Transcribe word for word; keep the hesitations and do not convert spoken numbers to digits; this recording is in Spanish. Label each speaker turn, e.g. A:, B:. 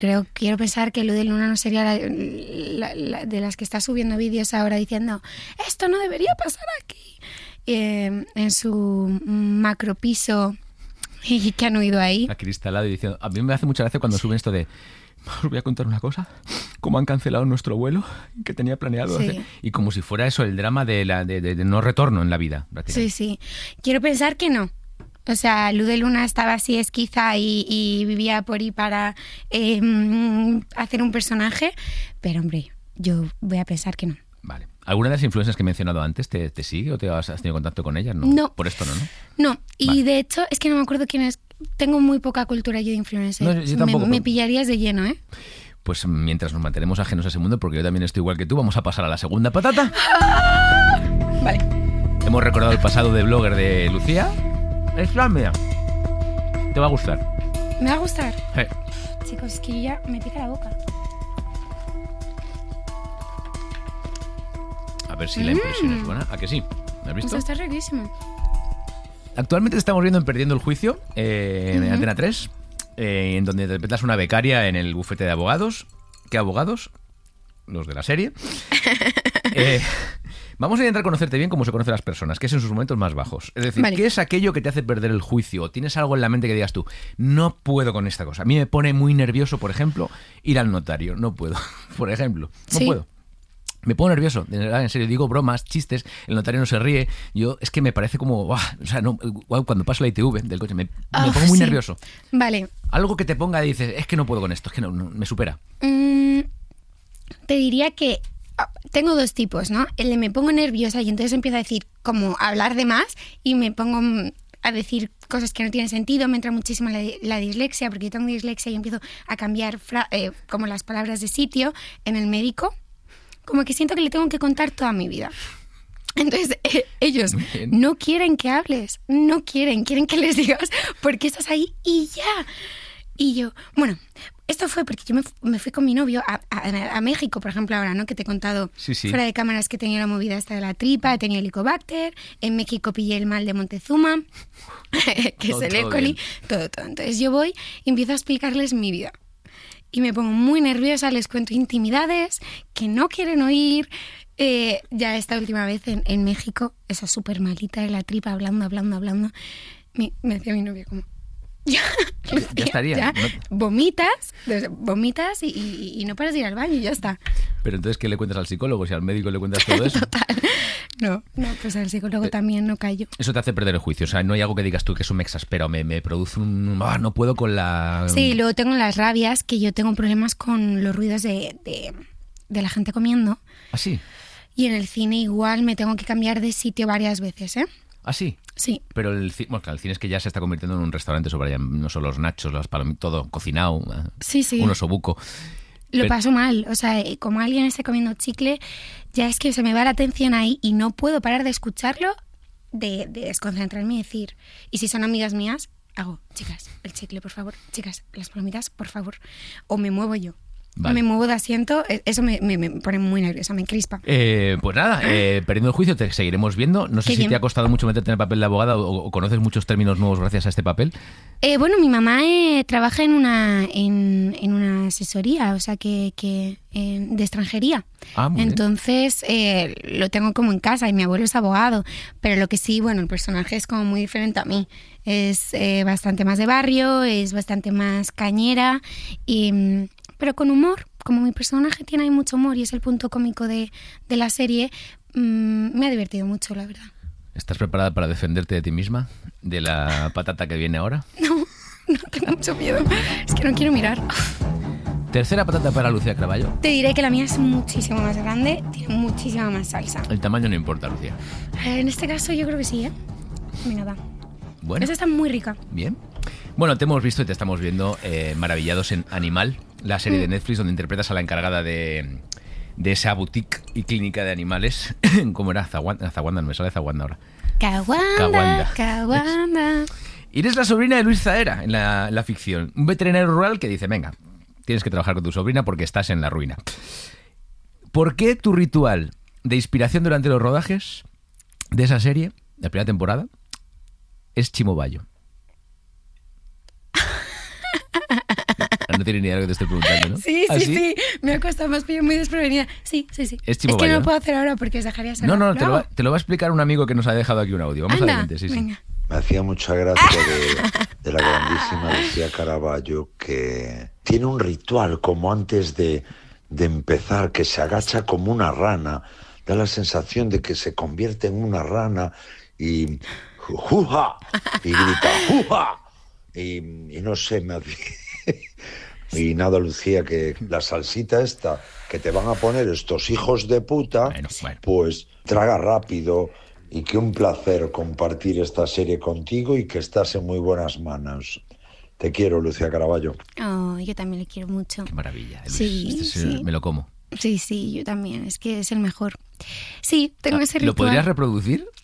A: Creo, quiero pensar que Luz de Luna no sería la, la, la, de las que está subiendo vídeos ahora diciendo esto no debería pasar aquí, eh, en su macro piso y que han oído ahí.
B: Acristalado y diciendo, a mí me hace mucha gracia cuando sí. suben esto de, os voy a contar una cosa, cómo han cancelado nuestro vuelo que tenía planeado
A: sí.
B: hacer, y como si fuera eso el drama de, la, de, de, de no retorno en la vida.
A: Sí, sí. Quiero pensar que no. O sea, Luz de Luna estaba así esquiza y, y vivía por ahí para eh, hacer un personaje, pero hombre, yo voy a pensar que no.
B: Vale. ¿Alguna de las influencers que he mencionado antes te, te sigue o te has tenido contacto con ellas? No.
A: No.
B: Por esto no, ¿no?
A: No, y vale. de hecho es que no me acuerdo quién es. Tengo muy poca cultura yo de influencers.
B: No, yo, yo tampoco,
A: me, me pillarías de lleno, ¿eh?
B: Pues mientras nos mantenemos ajenos a ese mundo, porque yo también estoy igual que tú, vamos a pasar a la segunda patata.
A: ¡Ah! Vale.
B: Hemos recordado el pasado de blogger de Lucía. Es plan, mira. Te va a gustar.
A: ¿Me va a gustar?
B: Sí.
A: Chicos, es que yo ya me pica la boca.
B: A ver si mm. la impresión es buena. ¿A que sí? ¿Me has visto?
A: Esto está riquísimo.
B: Actualmente estamos viendo en Perdiendo el Juicio, eh, uh-huh. en Antena tres, eh, en donde interpretas una becaria en el bufete de abogados. ¿Qué abogados? Los de la serie. eh... Vamos a intentar conocerte bien como se conocen las personas, que es en sus momentos más bajos. Es decir, vale. ¿qué es aquello que te hace perder el juicio? ¿O tienes algo en la mente que digas tú, no puedo con esta cosa? A mí me pone muy nervioso, por ejemplo, ir al notario. No puedo, por ejemplo. No ¿Sí? puedo. Me pongo nervioso, de verdad, en serio, digo bromas, chistes, el notario no se ríe. Yo, es que me parece como, ¡buah! O sea, no, cuando paso la I T V del coche, me, oh, me pongo muy sí. nervioso.
A: Vale.
B: Algo que te ponga y dices, es que no puedo con esto, es que no, no me supera.
A: Mm, te diría que tengo dos tipos, ¿no? El de me pongo nerviosa y entonces empiezo a decir, como a hablar de más y me pongo a decir cosas que no tienen sentido, me entra muchísimo la, la dislexia, porque yo tengo dislexia y empiezo a cambiar fra- eh, como las palabras de sitio en el médico, como que siento que le tengo que contar toda mi vida. Entonces eh, ellos no quieren que hables, no quieren, quieren que les digas por qué estás ahí y ya. Y yo, bueno, esto fue porque yo me, me fui con mi novio a, a, a México, por ejemplo, ahora, ¿no? Que te he contado
B: sí, sí.
A: fuera de cámaras que tenía la movida esta de la tripa, tenía Helicobacter, en México pillé el mal de Montezuma, que todo, es el E. coli, todo, todo. Entonces yo voy y empiezo a explicarles mi vida. Y me pongo muy nerviosa, les cuento intimidades que no quieren oír. Eh, ya esta última vez en, en México, esa súper malita de la tripa, hablando, hablando, hablando, me, me decía mi novio como... Ya,
B: ya, ya estaría.
A: Ya,
B: ¿no?
A: Vomitas, vomitas y, y, y no paras de ir al baño y ya está.
B: Pero entonces, ¿qué le cuentas al psicólogo? Si al médico le cuentas todo eso.
A: Total. No, no, pues al psicólogo eh, también no callo.
B: Eso te hace perder el juicio. O sea, no hay algo que digas tú que eso me exaspera o me, me produce un... Ah, no puedo con la...
A: Sí, luego tengo las rabias, que yo tengo problemas con los ruidos de, de, de la gente comiendo.
B: ¿Ah, sí?
A: Y en el cine igual me tengo que cambiar de sitio varias veces, ¿eh?
B: ¿Ah, sí?
A: Sí.
B: Pero el, bueno, claro, el cine es que ya se está convirtiendo en un restaurante sobre no solo los nachos, las palomitas, todo cocinado,
A: sí, sí.
B: un osobuco.
A: Lo
B: Pero...
A: paso mal, o sea, como alguien esté comiendo chicle, ya es que se me va la atención ahí y no puedo parar de escucharlo, de, de desconcentrarme y decir, y si son amigas mías, hago, chicas, el chicle, por favor, chicas, las palomitas, por favor, o me muevo yo. Vale. Me muevo de asiento, eso me, me, me pone muy nerviosa, me crispa.
B: Eh, pues nada, eh, perdiendo el juicio te seguiremos viendo. No sé
A: Qué
B: si
A: bien.
B: te ha costado mucho meterte en el papel de abogada o, o conoces muchos términos nuevos gracias a este papel.
A: Eh, bueno, mi mamá eh, trabaja en una en, en una asesoría, o sea, que, que eh, de extranjería.
B: Ah, muy
A: Entonces eh, lo tengo como en casa y mi abuelo es abogado, pero lo que sí, bueno, el personaje es como muy diferente a mí. Es eh, bastante más de barrio, es bastante más cañera y... pero con humor, como mi personaje tiene ahí mucho humor y es el punto cómico de, de la serie, mmm, me ha divertido mucho, la verdad.
B: ¿Estás preparada para defenderte de ti misma? ¿De la patata que viene ahora?
A: No, no tengo mucho miedo. Es que no quiero mirar.
B: Tercera patata para Lucía Cravallo.
A: Te diré que la mía es muchísimo más grande, tiene muchísima más salsa.
B: El tamaño no importa, Lucía.
A: En este caso yo creo que sí, ¿eh? Venga, da.
B: Bueno.
A: Esta está muy rica.
B: Bien. Bueno, te hemos visto y te estamos viendo eh, maravillados en Animal, la serie de Netflix donde interpretas a la encargada de, de esa boutique y clínica de animales. ¿Cómo era? Zaguanda, Zaguanda, no me sale Zaguanda ahora.
A: Caguanda, Caguanda.
B: Y eres la sobrina de Luis Zahera en la, en la ficción. Un veterinario rural que dice, venga, tienes que trabajar con tu sobrina porque estás en la ruina. ¿Por qué tu ritual de inspiración durante los rodajes de esa serie, la primera temporada, es Chimo Bayo? No tiene ni idea de lo que te estoy preguntando, ¿no?
A: Sí,
B: ¿Ah,
A: sí, sí, me ha costado más, pillo muy desprevenida. Sí, sí, sí.
B: Es
A: Es,
B: Chimo
A: que
B: Bayo,
A: no
B: ¿no?
A: lo puedo hacer ahora porque os dejaría sonar.
B: No, no, te lo, va,
A: hago?
B: te lo va a explicar un amigo que nos ha dejado aquí un audio. Vamos
A: Anda,
B: adelante, sí, sí.
A: venga.
C: Me hacía mucha gracia de, de la grandísima Lucía Caraballo, que tiene un ritual como antes de, de empezar, que se agacha como una rana. Da la sensación de que se convierte en una rana y ¡juja! Y grita ¡juja! Y, y no sé, me hacía... Y nada, Lucía, que la salsita esta que te van a poner estos hijos de puta,
B: Bueno, bueno.
C: pues traga rápido. Y que un placer compartir esta serie contigo y que estás en muy buenas manos. Te quiero, Lucía Caraballo.
A: Oh, yo también le quiero mucho.
B: Qué maravilla. Luis.
A: Sí,
B: Este es-
A: sí.
B: Me lo como.
A: Sí, sí, yo también. Es que es el mejor. Sí, tengo
B: Ah,
A: ese
B: ¿Lo
A: ritual.
B: podrías reproducir?